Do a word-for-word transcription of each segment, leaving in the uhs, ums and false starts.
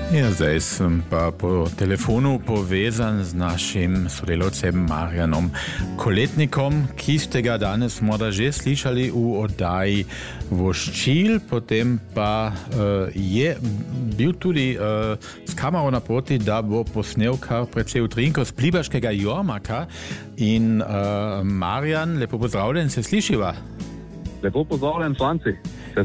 Ja, zdaj sem pa po telefonu povezan z našim sodelavcem Marjanom Koletnikom, ki ste ga danes morda že slišali v oddaji Voščil, potem pa uh, je bil tudi uh, s kamero na poti, da bo posnel kar precej utrinkov z plibaškega jormaka. In uh, Marjan, lepo pozdravljen, se slišiva? Lepo pozdravljen, Franci.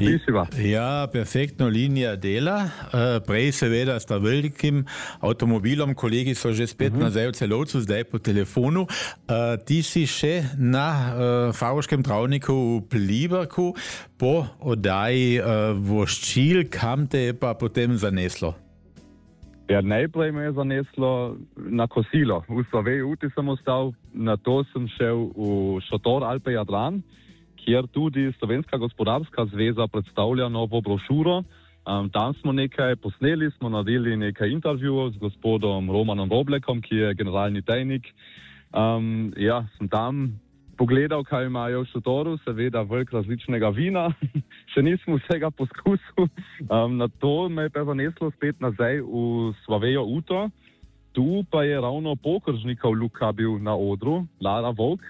Ja, perfektno linija dela. Prej seveda s velikim avtomobilom, kolegi so že spet uh-huh. nazaj v Celovcu, zdaj po telefonu. Ti si še na Favoškem travniku v Pliberku po oddaji Voščil. Kam te je pa potem zaneslo? Ja, najprej me je zaneslo na kosilo. V Sloveji Uti sem ostal, na to sem šel v šotor Alpe Jadran, kjer tudi Slovenska gospodarska zveza predstavlja novo brošuro. Um, tam smo nekaj posneli, smo naredili nekaj intervjuov z gospodom Romanom Roblekom, ki je generalni tajnik. Um, ja, sem tam pogledal, kaj imajo v šotoru, seveda velik različnega vina. Še nisem vsega poskusil. Um, na to me je pa zaneslo spet nazaj v Slovejo Uto. Tu pa je ravno Pokržnikov Luka bil na odru, Lara Vovk.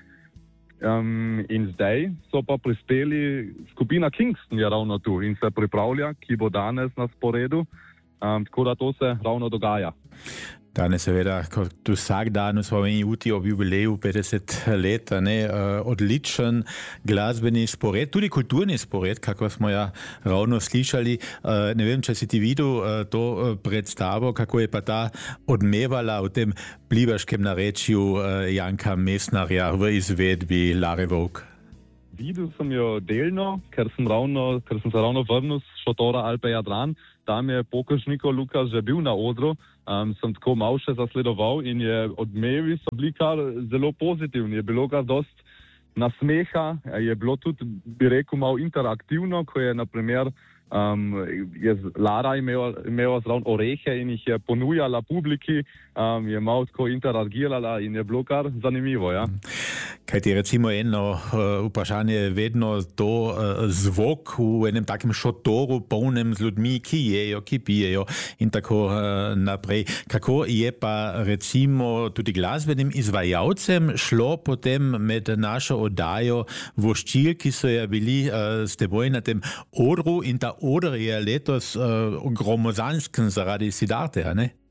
Um, in zdaj so pa prispeli, skupina Kingston je ravno tu in se pripravlja, ki bo danes na sporedu, um, tako da to se ravno dogaja. Danes seveda, kot vsak dan v Sloveniji Uti ob jubileju petdeset let, ne, odličen glasbeni spored, tudi kulturni spored, kako smo ja ravno slišali. Ne vem, če si ti videl to predstavo, kako je pa ta odmevala v tem plibaškem narečju Janka Mesnarja v izvedbi Lare Vovk. Videl sem jo delno, ker sem, ravno, ker sem se ravno vrnil z šotora Alpe Jadran. Tam je Pokržnikov Luka že bil na odru, um, sem tako malo še zasledoval in je odmevi so bili kar zelo pozitivni. Je bilo kar dost nasmeha, je bilo tudi, bi rekel, malo interaktivno, ko je naprimer um, je Lara imela, imela zraven orehe in jih je ponujala publiki, um, je malo tako interagirala in je bilo kar zanimivo, ja. Kaj ti recimo eno uh, vprašanje je vedno to uh, zvok v enem takem šotoru, polnem z ljudmi, ki jejo, ki pijejo in tako uh, naprej. Kako je pa recimo tudi glasbenim izvajalcem šlo potem med našo oddajo Voščil, ki so ja bili uh, s teboj na tem odru in ta oder je letos uh, gromozansken zaradi Sidarte, a ne?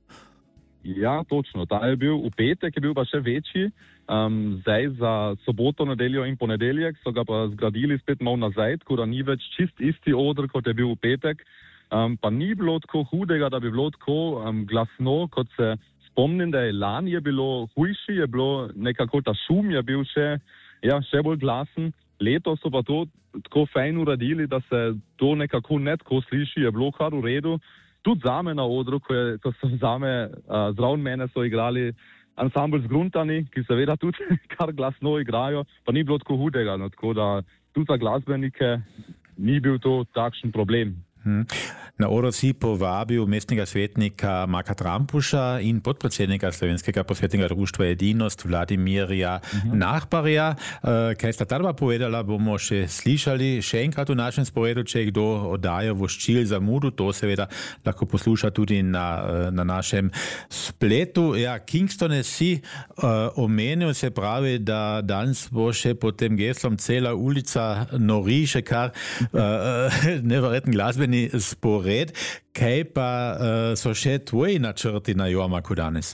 Ja, točno. Ta je bil v petek, je bil pa še večji. Um, zdaj za soboto, nedeljo in ponedeljek so ga pa zgradili spet malo nazaj, tako da ni več čist isti oder, kot je bil v petek. Um, pa ni bilo tako hudega, da bi bilo tako um, glasno, kot se spomnim, da je lani je bilo hujši, je bilo nekako ta šum je bil še, ja, še bolj glasen. Letos so pa to tako fajn uredili, da se to nekako ne tako sliši, je bilo kar v redu. Tudi zame na odru, ko, je, ko so zame, uh, zraven mene so igrali ansambl z Gruntani, ki seveda tudi kar glasno igrajo, pa ni bilo tako hudega, no, tako da tudi za glasbenike ni bil to takšen problem. Hmm. Na odru si povabil mestnega svetnika Maka Trampuša in podpredsednika Slovenskega prosvetnega društva Edinost Vladimirja uh-huh. Nahbarja. Kaj sta ta dva povedala, bomo še slišali še enkrat v našem sporedu, če je kdo oddajo Voščil zamudil, to seveda lahko posluša tudi na, na našem spletu. Ja, Kingstone si uh, omenil, se pravi, da danes bo še pod tem geslom cela ulica nori, še kar uh, neverjeten glasbeni spored. Kaj pa uh, so še tvoji načrti na jormaku danes?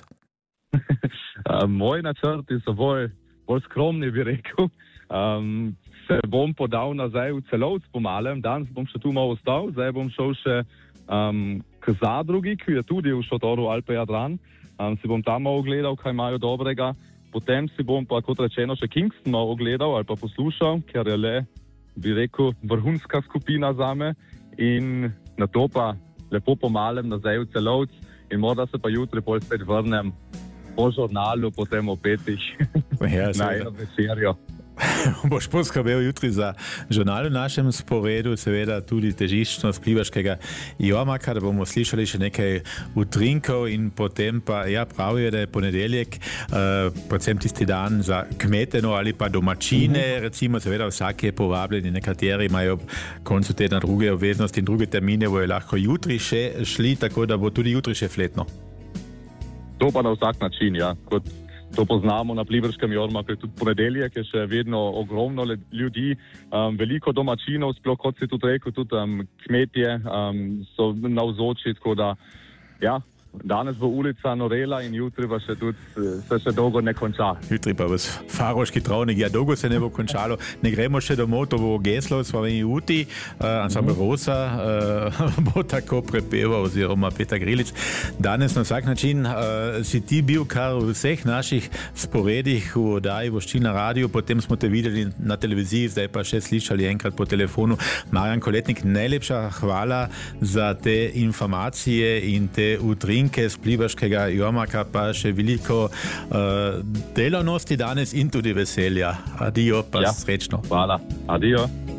Moji načrti so bolj, bolj skromni, bi rekel. Um, se bom podal nazaj v Celovc po malem, danes bom še tu malo ostal, zdaj bom šel še um, k zadrugi, ki je tudi v šotoru Alpe Jadran. Um, si bom tam malo ogledal, kaj imajo dobrega. Potem si bom pa, kot rečeno, še Kingston malo ogledal ali pa poslušal, ker je le, bi rekel, vrhunska skupina zame. In na to pa lepo pomalem nazaj v Celovc in morda se pa jutri pol spet vrnem po žurnalu, potem o petih ja, na eno večerjo. Boš poskrbel jutri za žurnal v našem sporedu, seveda tudi težiščnost plivaškega jormaka, da bomo slišali še nekaj utrinkov in potem pa, ja, pravijo, da je ponedeljek, uh, predvsem tisti dan za kmete, no, ali pa domačine, mm-hmm. recimo, seveda vsak je povabljen, nekateri imajo ob koncu tedna druge obveznosti in druge termine, bojo lahko jutri še šli, tako da bo tudi jutri še fletno. To pa na vsak način, ja. Kot to poznamo na plivaškem jormaku, je tudi ponedeljek, je še vedno ogromno ljudi, um, veliko domačinov, sploh kot si tudi rekel, tudi um, kmetje um, so navzoči, tako da, ja, danes bo ulica norela in jutri pa še tudi se še dolgo ne konča. Jutri pa v Faroški travnik, ja, dolgo se ne bo končalo. Ne gremo še domov, to bo geslo v Sloveniji Uti, uh, ansambl mm-hmm. Rosa uh, bo tako prepeval, oziroma Petar Grilic. Danes na vsak način uh, si ti bil kar v vseh naših sporedih v oddaji Voščil na radiju, potem smo te videli na televiziji, zdaj pa še slišali enkrat po telefonu. Marjan Koletnik, najlepša hvala za te informacije in te utrinke z plivaškega jormaka, pa še veliko uh, delovnosti danes in tudi veselja. Adijo, pa ja. Srečno. Hvala. Adijo.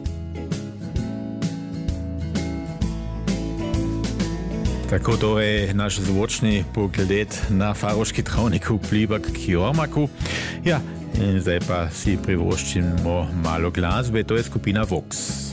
Tako torej naš zvočni pogled na Faroški travnik v Pliberk k jormaku. Ja, in zdaj pa si privoščimo malo glasbe, to je skupina Vox.